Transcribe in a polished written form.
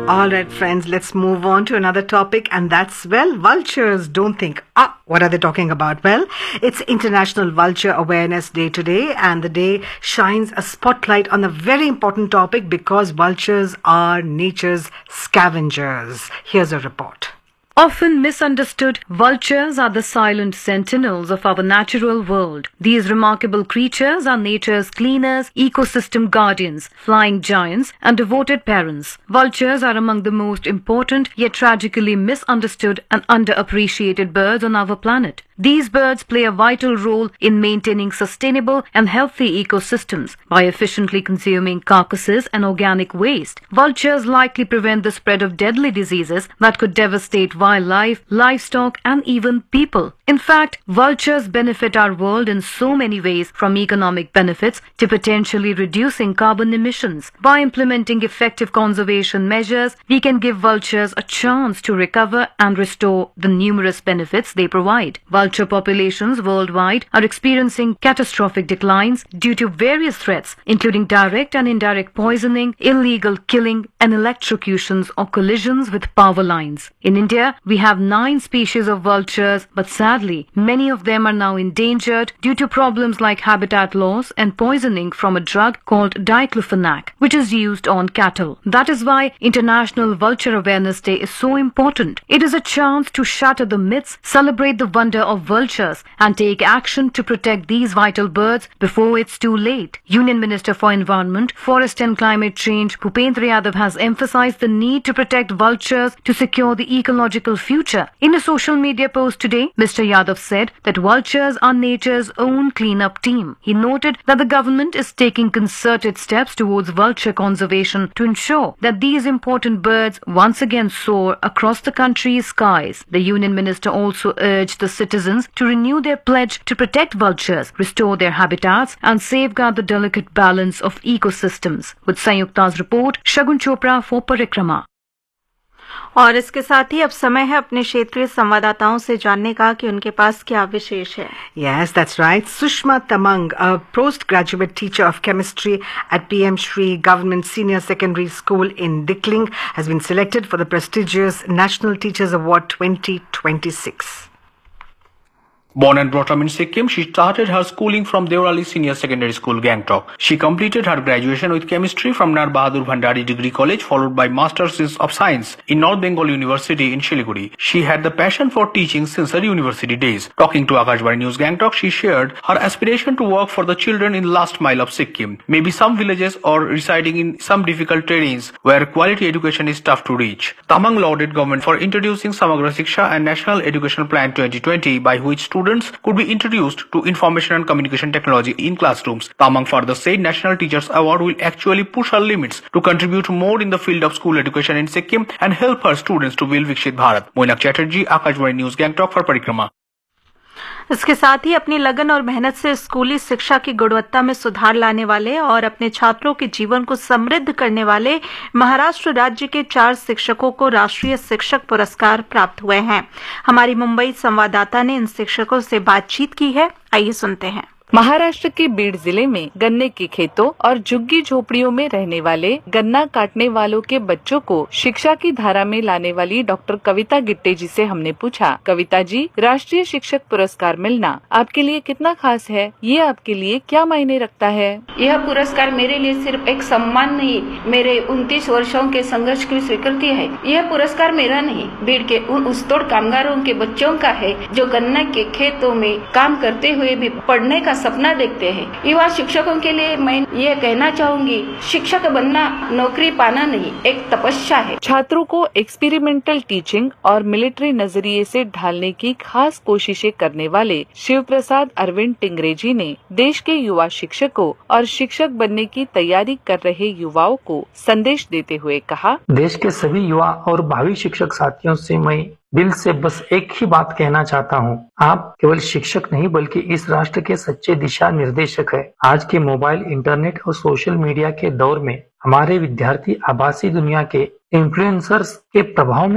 All right, friends, let's move on to another topic, and that's, well, vultures. Don't think, what are they talking about? Well, it's International Vulture Awareness Day today, and the day shines a spotlight on a very important topic because vultures are nature's scavengers. Here's a report. Often misunderstood, vultures are the silent sentinels of our natural world. These remarkable creatures are nature's cleaners, ecosystem guardians, flying giants, and devoted parents. Vultures are among the most important yet tragically misunderstood and underappreciated birds on our planet. These birds play a vital role in maintaining sustainable and healthy ecosystems by efficiently consuming carcasses and organic waste. Vultures likely prevent the spread of deadly diseases that could devastate wildlife, livestock, and even people. In fact, vultures benefit our world in so many ways, from economic benefits to potentially reducing carbon emissions. By implementing effective conservation measures, we can give vultures a chance to recover and restore the numerous benefits they provide. Vulture populations worldwide are experiencing catastrophic declines due to various threats, including direct and indirect poisoning, illegal killing, and electrocutions or collisions with power lines. In India, we have 9 species of vultures, but sadly, many of them are now endangered due to problems like habitat loss and poisoning from a drug called diclofenac, which is used on cattle. That is why International Vulture Awareness Day is so important. It is a chance to shatter the myths, celebrate the wonder of vultures, and take action to protect these vital birds before it's too late. Union Minister for Environment, Forest and Climate Change, Bhupendra Yadav, has emphasized the need to protect vultures to secure the ecological future. In a social media post today, Mr. Yadav said that vultures are nature's own cleanup team. He noted that the government is taking concerted steps towards vulture conservation to ensure that these important birds once again soar across the country's skies. The Union Minister also urged the citizens to renew their pledge to protect vultures, restore their habitats, and safeguard the delicate balance of ecosystems. With Sanyukta's report, Shagun Chopra for Parikrama. और इसके साथ ही अब समय है अपने क्षेत्रीय संवाददाताओं से जानने का कि उनके पास क्या विशेष है. Yes, that's right. Sushma Tamang, a postgraduate teacher of chemistry at PM Shri Government Senior Secondary School in Dickling, has been selected for the prestigious National Teachers Award 2026. Born and brought up in Sikkim, she started her schooling from Deorali Senior Secondary School, Gangtok. She completed her graduation with chemistry from Nar Bahadur Bhandari Degree College, followed by Masters of Science in North Bengal University in Siliguri. She had the passion for teaching since her university days. Talking to Akashvani News Gangtok, she shared her aspiration to work for the children in last mile of Sikkim, maybe some villages or residing in some difficult terrains where quality education is tough to reach. Tamang lauded government for introducing Samagra Shiksha and National Education Plan 2020, by which students could be introduced to information and communication technology in classrooms. Tamang further said National Teachers Award will actually push her limits to contribute more in the field of school education in Sikkim and help her students to build Vikshit Bharat. Moinak Chatterjee, Akashvani News Gangtok for Parikrama. इसके साथ ही अपनी लगन और मेहनत से स्कूली शिक्षा की गुणवत्ता में सुधार लाने वाले और अपने छात्रों के जीवन को समृद्ध करने वाले महाराष्ट्र राज्य के 4 शिक्षकों को राष्ट्रीय शिक्षक पुरस्कार प्राप्त हुए हैं. हमारी मुंबई संवाददाता ने इन शिक्षकों से बातचीत की है. आइए सुनते हैं. महाराष्ट्र के बीड़ जिले में गन्ने के खेतों और झुग्गी झोपड़ियों में रहने वाले गन्ना काटने वालों के बच्चों को शिक्षा की धारा में लाने वाली डॉक्टर कविता गिट्टे जी से हमने पूछा, कविता जी, राष्ट्रीय शिक्षक पुरस्कार मिलना आपके लिए कितना खास है? ये आपके लिए क्या मायने रखता है? यह पुरस्कार मेरे लिए सिर्फ एक सम्मान नहीं, मेरे 29 वर्षों के संघर्ष की स्वीकृति है. यह पुरस्कार मेरा नहीं, बीड़ के उन उस्तोड़ कामगारों के बच्चों का है जो गन्ना के खेतों में काम करते हुए भी पढ़ने का सपना देखते हैं. युवा शिक्षकों के लिए मैं ये कहना चाहूंगी, शिक्षक बनना नौकरी पाना नहीं, एक तपस्या है. छात्रों को एक्सपेरिमेंटल टीचिंग और मिलिट्री नजरिए से ढालने की खास कोशिशें करने वाले शिव प्रसाद अरविंद टिंगरेजी ने देश के युवा शिक्षकों और शिक्षक बनने की तैयारी कर रहे युवाओं को संदेश देते हुए कहा, देश के सभी युवा और भावी शिक्षक साथियों से मैं दिल से बस एक ही बात कहना चाहता हूँ, आप केवल शिक्षक नहीं बल्कि इस राष्ट्र के सच्चे दिशा निर्देशक है. आज के मोबाइल, इंटरनेट और सोशल मीडिया के दौर में हमारे विद्यार्थी आभासी दुनिया के इन्फ्लुएंसर्स के प्रभाव में